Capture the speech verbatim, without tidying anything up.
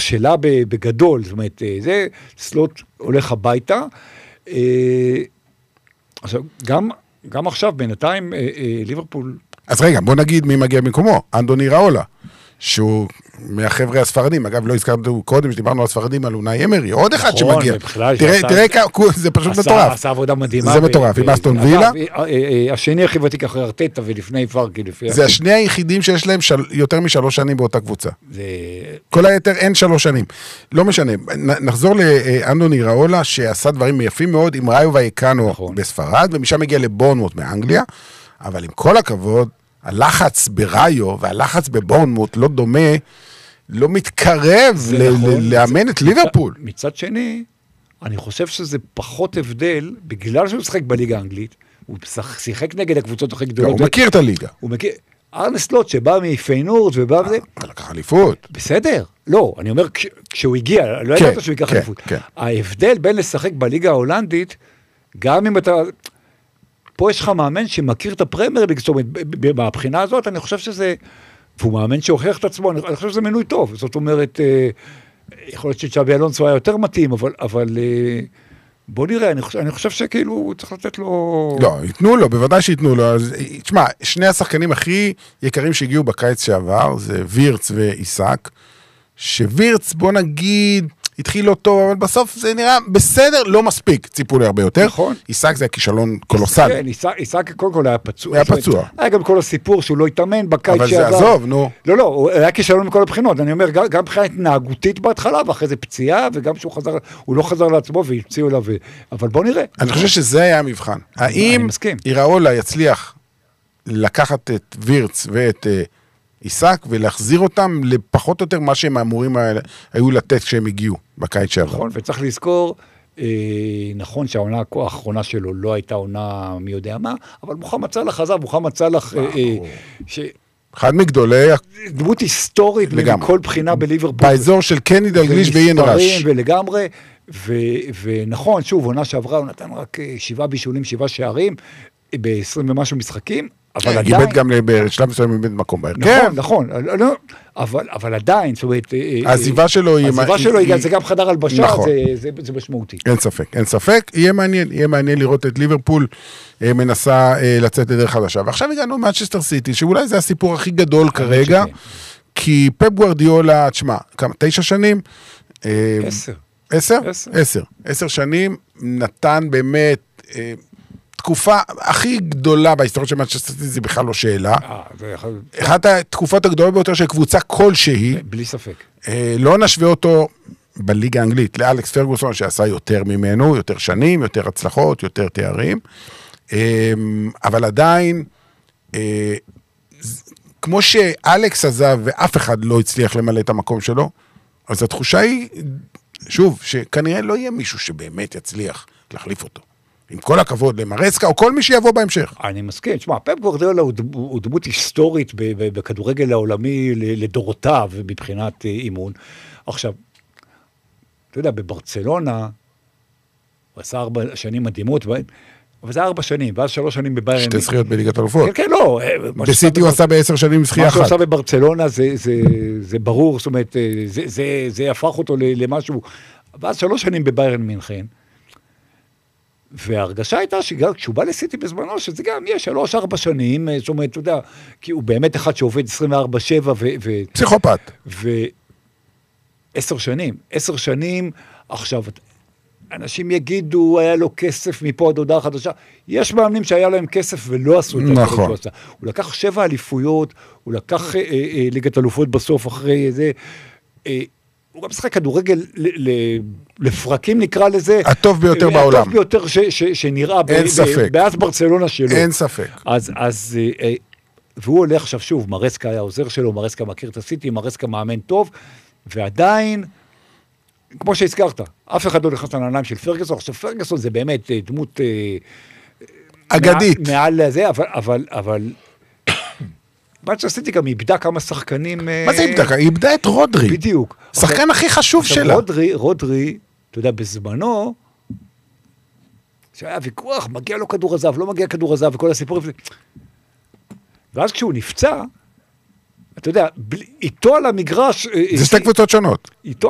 נכשלה בגדול, זאת אומרת, זה סלוט הולך הביתה, עכשיו, גם, גם עכשיו, בינתיים, ליברפול... אז רגע, בוא נגיד מי מגיע במקומו, אנדוני ראולה, שהוא מהחבר'ה הספרדים, אגב, לא הזכרנו קודם, שדיברנו על הספרדים, על אונאי אמרי, עוד אחד שמגיע. תראה, זה פשוט מטורף. עשה עבודה מדהימה. זה מטורף, עם אסטון וילה. השני הכי ותיק אחרי ארטטה ולפני פארקי. זה השני היחידים שיש להם יותר משלוש שנים באותה קבוצה. כל היתר אין שלוש שנים. לא משנה, נחזור לאנדוני ראולה, שעשה דברים יפים מאוד עם ראיו ואיקנו בספרד, ומשם מגיע לבורנמוט מאנגליה, אבל עם כל הכבוד, הלחץ בראיו והלחץ בבורנמוט לא דומה, לא מתקרב לאמן את ליברפול. מצד שני, אני חושב שזה פחות הבדל, בגלל שהוא שחק בליגה האנגלית, הוא שיחק נגד הקבוצות הכי גדולות. הוא מכיר את הליגה. הוא מכיר, ארנה סלוט שבא מפיינורד ובא וזה. לקח אליפות. בסדר. לא, אני אומר, כשהוא הגיע, לא ידעת שהוא ייקח אליפות. ההבדל בין לשחק בליגה ההולנדית, גם אם אתה... פה יש לך מאמן שמכיר את הפרמייר ליג, זאת אומרת, מהבחינה הזאת, אני חושב שזה, והוא מאמן שהוכיח את עצמו, אני חושב שזה מנוי טוב, זאת אומרת, יכול להיות שצ'אבי אלונסו היה יותר מתאים, אבל, אבל בוא נראה, אני חושב, אני חושב שכאילו צריך לתת לו... לא, ייתנו לו, בוודאי שייתנו לו, אז, תשמע, שני השחקנים הכי יקרים שהגיעו בקיץ שעבר, זה וירץ ואיסק, שווירץ, בוא נגיד... התחיל אותו, אבל בסוף זה נראה בסדר, לא מספיק, ציפו לי הרבה יותר. נכון. איסק זה הכישלון קולוסלי. כן, איסק קודם כל היה פצוע. היה פצוע. היה גם כל הסיפור שהוא לא התאמן בקיץ שעבר. אבל זה עזוב, נו. לא, לא, הוא היה כישלון מכל הבחינות. אני אומר, גם מבחינה התנהגותית בהתחלה, ואחרי זה פציעה, וגם שהוא חזר, הוא לא חזר לעצמו, והפציעו אליו, אבל בוא נראה. אני חושב שזה היה המבחן. האם איראולה יצליח לקחת את וירץ ואת איסק, ולהחזיר אותם לפחות או יותר מה שהם אמורים היו לתת כשהם הגיעו בקיץ שעבר. נכון, וצריך לזכור, אה, נכון שהעונה האחרונה שלו לא הייתה עונה מי יודע מה, אבל מוחמד סלאח חזר, מוחמד סלאח, אה, אה, ש... אחד מגדולי... דמות היסטורית מכל בחינה בליברפול. באזור של קני דלגליש ואיין רש. ולגמרי, ו, ונכון, שוב, עונה שעברה, הוא נתן רק שבעה בישולים, שבעה שערים, ב-עשרים ומשהו משחקים, אבל עדיין... גיבד גם בשלב מסוים איבד מקום בהרכב. נכון, נכון, אבל, אבל עדיין, זאת אומרת... העזיבה שלו היא... העזיבה שלו היא... זה גם חדר הלבשה, זה משמעותי. אין ספק, אין ספק. יהיה מעניין, יהיה מעניין לראות את ליברפול מנסה לצאת לדרך חדשה. ועכשיו הגענו מנצ'סטר סיטי, שאולי זה הסיפור הכי גדול כרגע, כי פפ גוארדיולה, תשמע, כמה, תשע שנים? עשר. עשר? עשר. עשר שנים נתן באמת... תקופה הכי גדולה בהיסטוריה של מנצ'סטר סיטי, זה בכלל לא שאלה. אחת התקופות הגדולות ביותר של קבוצה כלשהי. בלי ספק. לא נשווה אותו בליגה האנגלית, לאלכס פרגוסון, שעשה יותר ממנו, יותר שנים, יותר הצלחות, יותר תארים. אבל עדיין, כמו שאלכס עזב ואף אחד לא הצליח למלא את המקום שלו, אז התחושה היא, שוב, שכנראה לא יהיה מישהו שבאמת יצליח להחליף אותו. עם כל הכבוד למרסקה, או כל מי שיבוא בהמשך. אני מסכים. תשמע, פפ גוארדיולה הוא דמות היסטורית בכדורגל העולמי לדורותיו, מבחינת אימון. עכשיו, אתה יודע, בברצלונה, הוא עשה ארבע שנים מדהימות, אבל זה ארבע שנים, ואז שלוש שנים בביירן. שתי זכיות בליגת אלופות. כן, כן, לא. בסיטי הוא עשה בעשר שנים זכייה אחת. מה שהוא עשה בברצלונה, זה ברור, זאת אומרת, זה הפך אותו למשהו, ואז שלוש שנים בביירן מינכן, וההרגשה הייתה שגם כשהוא בא לסיטי בזמנו, שזה גם יהיה שלוש, ארבע שנים, זאת אומרת, אתה יודע, כי הוא באמת אחד שעובד עשרים וארבע שבע, ו... פסיכופת. ועשר שנים, עשר שנים, עכשיו, אנשים יגידו, היה לו כסף מפה עד הודעה חדשה, יש מאמנים שהיה להם כסף ולא עשו את זה. נכון. הוא לקח שבע אליפויות, הוא לקח ליגת אלופות בסוף אחרי זה, הוא גם משחק כדורגל לפרקים נקרא לזה. הטוב ביותר בעולם. הטוב ביותר שנראה באס ברצלונה שלו. אין ספק. אז, והוא הולך עכשיו שוב, מרסקה היה עוזר שלו, מרסקה מכיר את הסיטי, מרסקה מאמן טוב, ועדיין, כמו שהזכרת, אף אחד לא נכנס לנעליים של פרגוסון, עכשיו פרגוסון זה באמת דמות... אגדית. מעל לזה, אבל... אבל מנצ'סטר סיטי גם איבדה כמה שחקנים... מה זה איבדה? היא איבדה את רודרי. בדיוק. שחקן הכי חשוב שלה. רודרי, רודרי, אתה יודע, בזמנו, שהיה ויכוח, מגיע לו כדור הזהב, לא מגיע כדור הזהב, וכל הסיפור... ואז כשהוא נפצע, אתה יודע, איתו על המגרש... זה שתי קבוצות שונות. איתו